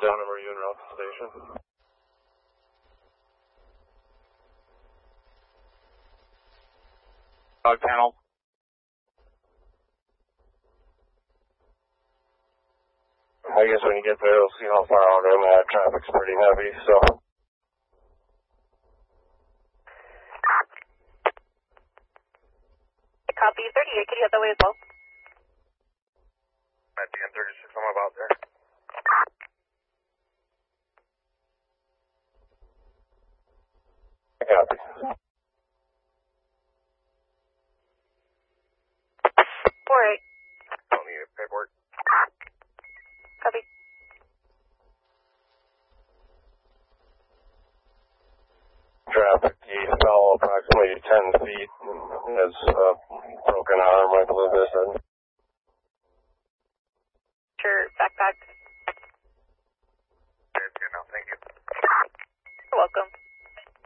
Down number you en route to station. Dog panel. I guess when you get there, we'll see how far out I'm at. Traffic's pretty heavy, so. Copy 38, could you have that way as well? At the N36, I'm about there. Copy. 48. Don't need paperwork. Copy. Traffic, he fell approximately 10 feet, has a broken arm, I believe they said. Sure, backpack. It's good now, thank you. You're welcome.